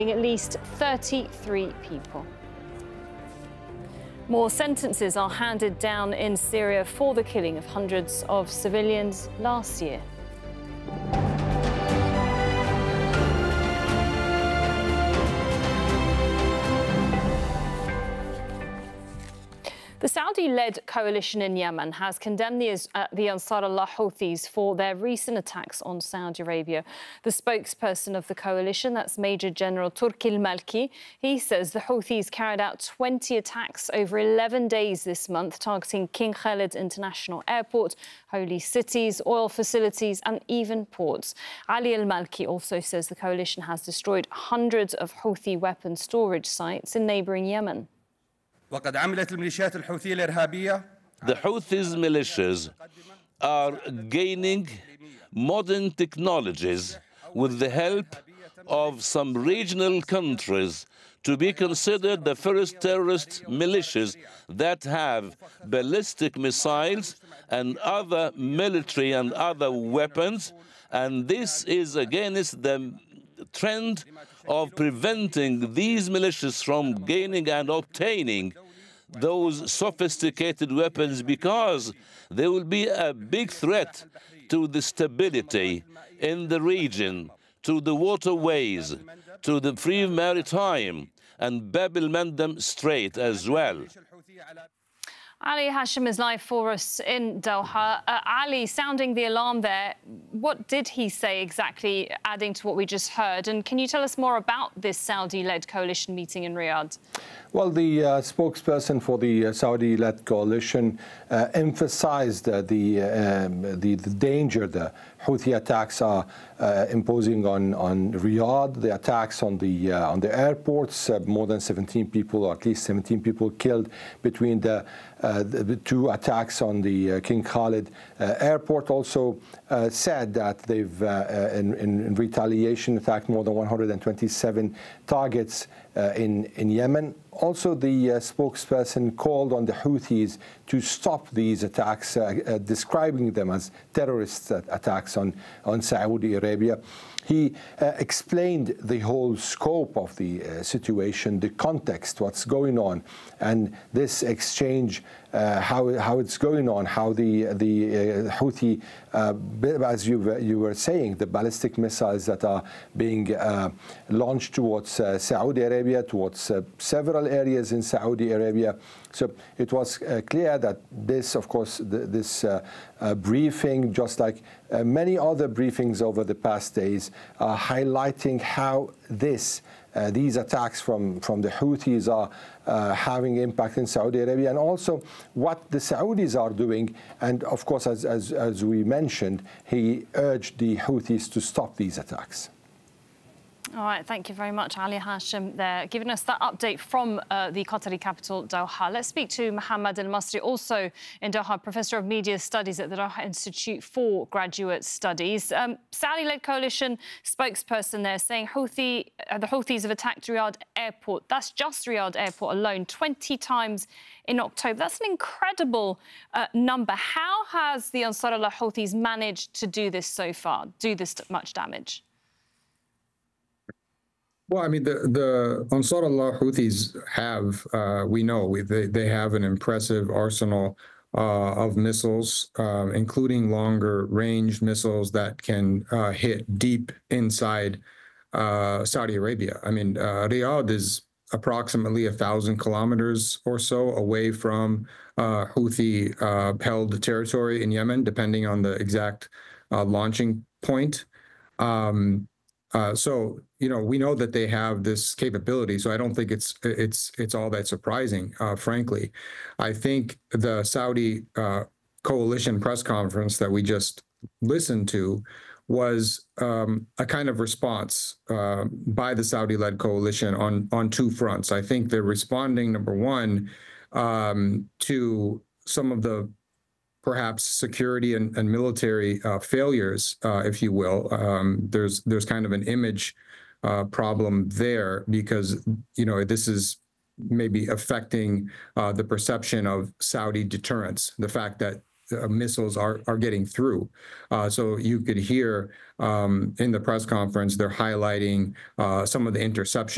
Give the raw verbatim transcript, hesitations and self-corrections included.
at least thirty-three people. More sentences are handed down in Syria for the killing of hundreds of civilians last year. The Saudi-led coalition in Yemen has condemned the, uh, the Ansar Allah Houthis for their recent attacks on Saudi Arabia. The spokesperson of the coalition, that's Major General Turki al-Malki, he says the Houthis carried out twenty attacks over eleven days this month, targeting King Khalid International Airport, holy cities, oil facilities and even ports. Ali al-Malki also says the coalition has destroyed hundreds of Houthi weapon storage sites in neighbouring Yemen. وقد عملت الميليشيات الحوثية الإرهابية. The Houthis militias are gaining modern technologies with the help of some regional countries to be considered the first terrorist militias that have ballistic missiles and other military and other weapons. And this is against the trend of preventing these militias from gaining and obtaining those sophisticated weapons, because there will be a big threat to the stability in the region, to the waterways, to the free maritime and Bab el-Mandeb Strait as well. Ali Hashim is live for us in Doha. Uh, Ali, sounding the alarm there, what did he say exactly, adding to what we just heard? And can you tell us more about this Saudi-led coalition meeting in Riyadh? Well, the uh, spokesperson for the uh, Saudi-led coalition uh, emphasized uh, the, um, the the danger the Houthi attacks are uh, imposing on on Riyadh. The attacks on the uh, on the airports, uh, more than seventeen people, or at least seventeen people killed between the, uh, the, the two attacks on the uh, King Khalid uh, airport. Also uh, said that they've, uh, in, in retaliation, attacked more than one hundred twenty-seven targets uh, in in Yemen. Also, the uh, spokesperson called on the Houthis to stop these attacks, uh, uh, describing them as terrorist uh, attacks on, on Saudi Arabia. He uh, explained the whole scope of the uh, situation, the context, what's going on, and this exchange, uh, how, how it's going on, how the, the uh, Houthi, uh, as you, you were saying, the ballistic missiles that are being uh, launched towards uh, Saudi Arabia, towards uh, several areas in Saudi Arabia. So it was uh, clear that this, of course, the, this uh, uh, briefing, just like uh, many other briefings over the past days, are highlighting how this, uh, these attacks from, from the Houthis are uh, having impact in Saudi Arabia, and also what the Saudis are doing. And of course, as, as, as we mentioned, he urged the Houthis to stop these attacks. All right, thank you very much, Ali Hashim, there, giving us that update from uh, the Qatari capital, Doha. Let's speak to Mohammed Al-Masri, also in Doha, Professor of Media Studies at the Doha Institute for Graduate Studies. Um, Saudi-led coalition spokesperson there saying Houthi, uh, the Houthis have attacked Riyadh Airport. That's just Riyadh Airport alone, twenty times in October. That's an incredible uh, number. How has the Ansar Allah Houthis managed to do this so far, do this much damage? Well, I mean, the, the Ansar Allah Houthis have, uh, we know, we, they, they have an impressive arsenal uh, of missiles, uh, including longer range missiles that can uh, hit deep inside uh, Saudi Arabia. I mean, uh, Riyadh is approximately a thousand kilometers or so away from uh, Houthi-held uh, territory in Yemen, depending on the exact uh, launching point. Um, Uh, so, you know, we know that they have this capability, so I don't think it's it's it's all that surprising, uh, frankly. I think the Saudi uh, coalition press conference that we just listened to was um, a kind of response uh, by the Saudi-led coalition on, on two fronts. I think they're responding, number one, um, to some of the perhaps security and, and military uh, failures, uh, if you will. Um, there's there's kind of an image uh, problem there, because, you know, this is maybe affecting uh, the perception of Saudi deterrence, the fact that uh, missiles are, are getting through. Uh, so you could hear um, in the press conference, they're highlighting uh, some of the interception